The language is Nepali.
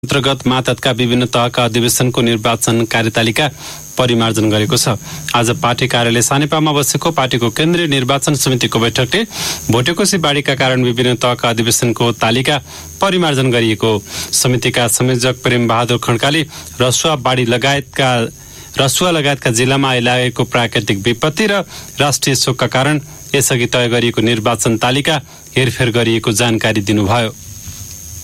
अन्तर्गत मातहतका विभिन्न तहका अधिवेशनको निर्वाचन कार्यतालिका परिमार्जन गरेको छ। आज पार्टी कार्यालय सानेपामा बसेको पार्टीको केन्द्रीय निर्वाचन समितिको बैठकले भोटेकोशी बाढीका कारण विभिन्न तहका अधिवेशनको तालिका परिमार्जन गरिएको। समितिका संयोजक प्रेम बहादुर खड्काले रसुवा बाढी लगायतका जिल्लामा आइलागेको प्राकृतिक विपत्ति र राष्ट्रिय शोकका कारण यसअघि तय गरिएको निर्वाचन तालिका हेरफेर गरिएको जानकारी दिनुभयो।